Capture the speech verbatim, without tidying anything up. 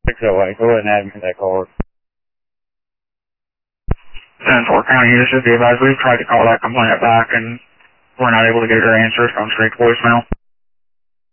six oh eight, go ahead and add me to that card. Central County, this is the advice. We've tried to call that complaint back and we're not able to get your answer. It's gone straight to voicemail.